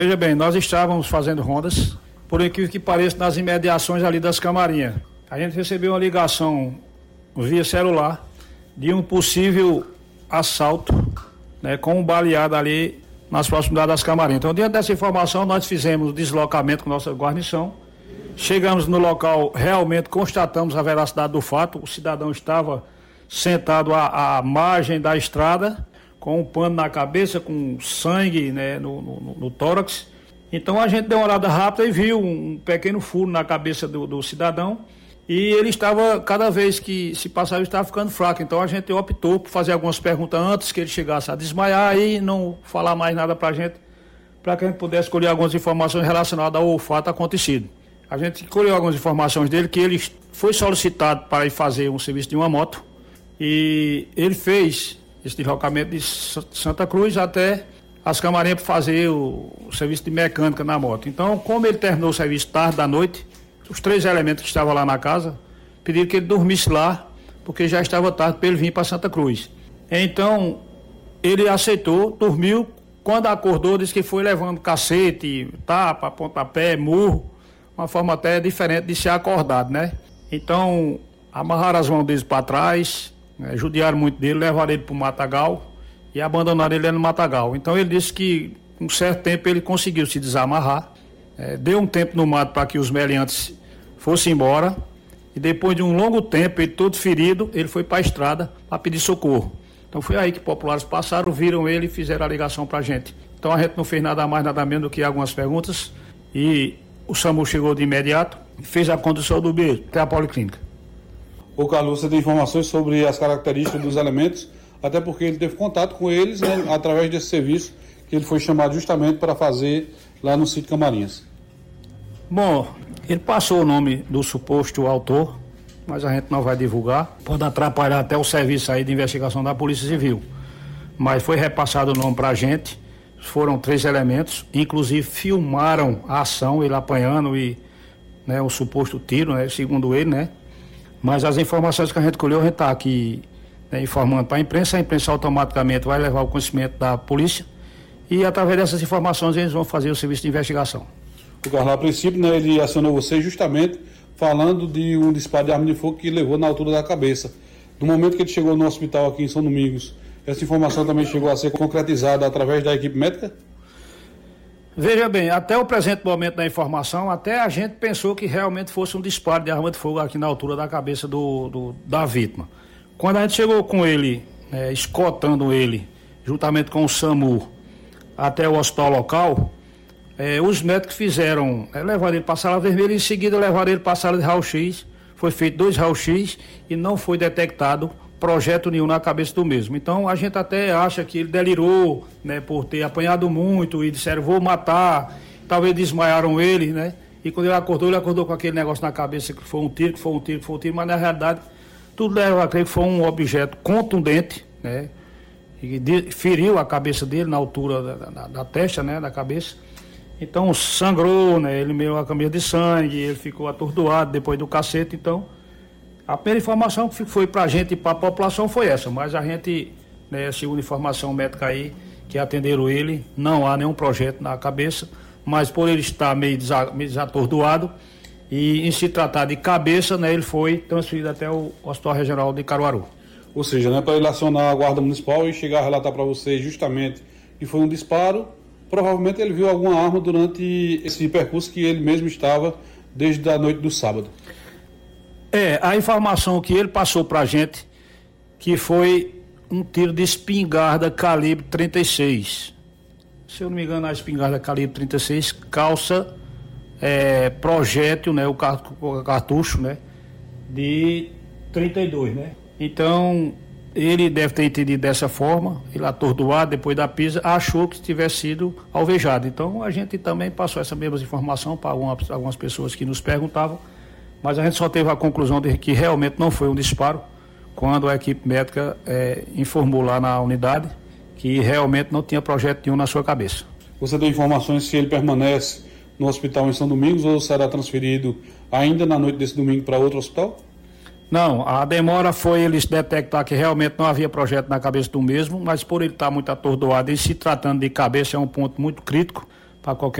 Veja bem, nós estávamos fazendo rondas, por incrível que pareça, nas imediações ali das Camarinhas. A gente recebeu uma ligação via celular de um possível assalto, né, com um baleado ali nas proximidades das Camarinhas. Então, diante dessa informação, nós fizemos o deslocamento com nossa guarnição. Chegamos no local, realmente constatamos a veracidade do fato. O cidadão estava sentado à margem da estrada, com um pano na cabeça, com sangue, né, no tórax. Então a gente deu uma olhada rápida e viu um pequeno furo na cabeça do cidadão. E ele estava, cada vez que se passava, ele estava ficando fraco. Então a gente optou por fazer algumas perguntas antes que ele chegasse a desmaiar e não falar mais nada para a gente que a gente pudesse colher algumas informações relacionadas ao fato acontecido. A gente colheu algumas informações dele, que ele foi solicitado para ir fazer um serviço de uma moto. E ele fez esse deslocamento de Santa Cruz até as Camarinhas para fazer o serviço de mecânica na moto. Então, como ele terminou o serviço tarde da noite, os 3 elementos que estavam lá na casa pediram que ele dormisse lá, porque já estava tarde para ele vir para Santa Cruz. Então, ele aceitou, dormiu. Quando acordou, disse que foi levando cacete, tapa, pontapé, murro, uma forma até diferente de ser acordado, né? Então, amarraram as mãos deles para trás, né, judiaram muito dele, levaram ele para o matagal e abandonaram ele no matagal. Então, ele disse que, com um certo tempo, ele conseguiu se desamarrar, deu um tempo no mato para que os meliantes fossem embora, e depois de um longo tempo, ele todo ferido, ele foi para a estrada para pedir socorro. Então, foi aí que populares passaram, viram ele e fizeram a ligação para a gente. Então, a gente não fez nada mais, nada menos do que algumas perguntas, e o SAMU chegou de imediato, fez a condução do B até a policlínica. Ô Carlos, você tem informações sobre as características dos elementos, até porque ele teve contato com eles, né, através desse serviço que ele foi chamado justamente para fazer lá no sítio Camarinhas. Bom, ele passou o nome do suposto autor, mas a gente não vai divulgar, pode atrapalhar até o serviço aí de investigação da Polícia Civil. Mas foi repassado o nome para a gente. Foram 3 elementos, inclusive filmaram a ação, ele apanhando e, né, o suposto tiro, né, segundo ele, né? Mas as informações que a gente colheu, a gente está aqui, né, informando para a imprensa automaticamente vai levar o conhecimento da polícia e através dessas informações eles vão fazer o serviço de investigação. O Carlos, a princípio, né, ele acionou você justamente falando de um disparo de arma de fogo que levou na altura da cabeça. No momento que ele chegou no hospital aqui em São Domingos, essa informação também chegou a ser concretizada através da equipe médica? Veja bem, até o presente momento da informação, até a gente pensou que realmente fosse um disparo de arma de fogo aqui na altura da cabeça da vítima. Quando a gente chegou com ele, escoltando ele, juntamente com o SAMU, até o hospital local, os médicos fizeram, levaram ele para a sala vermelha e em seguida levaram ele para a sala de raio-x. Foi feito 2 raio-x e não foi detectado projeto nenhum na cabeça do mesmo. Então a gente até acha que ele delirou, né, por ter apanhado muito e disseram vou matar, talvez desmaiaram ele, né? E quando ele acordou com aquele negócio na cabeça que foi um tiro, mas na realidade tudo leva a crer que foi um objeto contundente, né? E feriu a cabeça dele na altura da testa, né, da cabeça. Então sangrou, né? Ele meio a camisa de sangue, ele ficou atordoado depois do cacete. Então a primeira informação que foi para a gente e para a população foi essa, mas a gente, né, segundo informação médica aí, que atenderam ele, não há nenhum projeto na cabeça, mas por ele estar meio desatordoado e em se tratar de cabeça, né, ele foi transferido até o Hospital Regional de Caruaru. Ou seja, né, para ele acionar a Guarda Municipal e chegar a relatar para vocês justamente que foi um disparo, provavelmente ele viu alguma arma durante esse percurso que ele mesmo estava desde a noite do sábado. A informação que ele passou pra gente, que foi um tiro de espingarda calibre 36. Se eu não me engano, a espingarda calibre 36 calça projétil, né, o cartucho, né, de 32, né? Então, ele deve ter entendido dessa forma, ele atordoado depois da pisa, achou que tivesse sido alvejado. Então, a gente também passou essa mesma informação para algumas pessoas que nos perguntavam, mas a gente só teve a conclusão de que realmente não foi um disparo, quando a equipe médica informou lá na unidade que realmente não tinha projeto nenhum na sua cabeça. Você tem informações se ele permanece no hospital em São Domingos ou será transferido ainda na noite desse domingo para outro hospital? Não, a demora foi eles detectar que realmente não havia projeto na cabeça do mesmo, mas por ele estar muito atordoado e se tratando de cabeça é um ponto muito crítico, para qualquer